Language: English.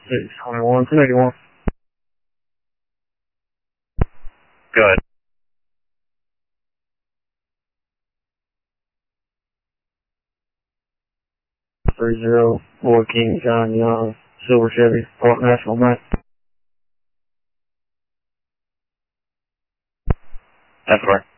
621, 281. Good. 304 King John Young, Silver Chevy, Park National Bank. That's correct.